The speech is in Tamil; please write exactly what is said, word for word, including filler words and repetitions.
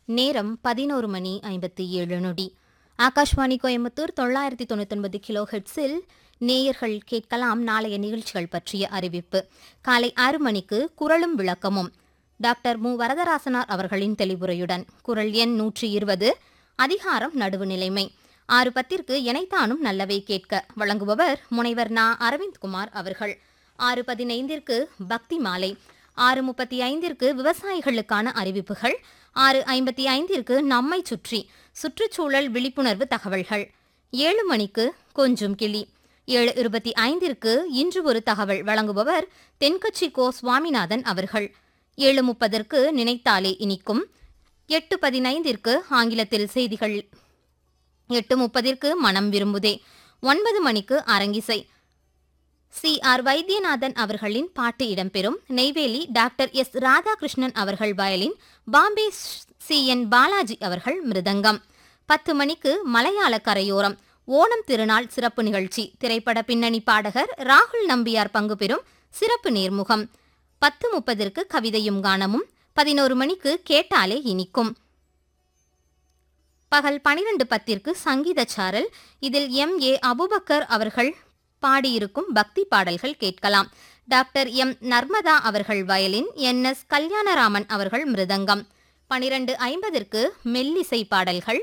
நேரம் பதினோரு மணி ஐம்பத்தி ஏழு நொடி. ஆகாஷ்வாணி கோயம்புத்தூர் தொள்ளாயிரத்தி தொண்ணூத்தி ஒன்பது கிலோ ஹெட்ஸில் நேயர்கள் கேட்கலாம் நாளைய நிகழ்ச்சிகள் பற்றிய அறிவிப்பு. காலை ஆறு மணிக்கு குரலும் விளக்கமும் டாக்டர் மு வரதராசனார் அவர்களின் தெளிவுரையுடன். குரல் எண் நூற்றி இருபது, அதிகாரம் நடுவு நிலைமை. ஆறு பத்திற்கு எனைத்தானும் நல்லவை கேட்க வழங்குபவர் முனைவர் நா அரவிந்த்குமார் அவர்கள். ஆறு பதினைந்திற்கு பக்தி மாலை. ஆறு முப்பத்தி ஐந்திற்கு விவசாயிகளுக்கான அறிவிப்புகள். ஆறு ஐம்பத்தி ஐந்திற்கு நம்மை சுற்றி சுற்றுச்சூழல் விழிப்புணர்வு தகவல்கள். ஏழு மணிக்கு கொஞ்சம் கிளி. ஏழு இருபத்தி ஐந்திற்கு இன்று ஒரு தகவல் வழங்குபவர் தென்கட்சி கோ சுவாமிநாதன் அவர்கள். ஏழு முப்பதற்கு நினைத்தாலே இனிக்கும். எட்டு பதினைந்திற்கு ஆங்கிலத்தில் செய்திகள். எட்டு முப்பதிற்கு மனம் விரும்புதே. ஒன்பது மணிக்கு அரங்கிசை. சி ஆர் வைத்தியநாதன் அவர்களின் பாட்டு இடம்பெறும். நெய்வேலி டாக்டர் எஸ் ராதாகிருஷ்ணன் அவர்கள் violin, Bombay C N Balaji அவர்கள் மிருதங்கம். பத்து மணிக்கு மலையாள கரையோரம் ஓணம் திருநாள் சிறப்பு நிகழ்ச்சி. திரைப்பட பின்னணி பாடகர் ராகுல் நம்பியார் பங்கு பெறும் சிறப்பு நேர்முகம். பத்து முப்பதற்கு கவிதையும் கானமும். பதினோரு மணிக்கு கேட்டாலே இனிக்கும். பகல் பனிரெண்டு பத்திற்கு சங்கீத சாரல். இதில் எம் ஏ அபுபக்கர் அவர்கள் பாடியிருக்கும் பக்தி பாடல்கள் கேட்கலாம். டாக்டர் எம் நர்மதா அவர்கள் வயலின், என் எஸ் கல்யாணராமன் அவர்கள் மிருதங்கம். பனிரெண்டு ஐம்பதற்கு மெல்லிசை பாடல்கள்.